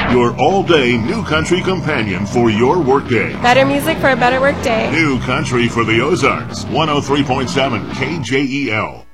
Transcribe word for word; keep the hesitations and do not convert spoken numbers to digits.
Your all-day new country companion for your workday. Better music for a better workday. New country for the Ozarks. one oh three point seven K J E L.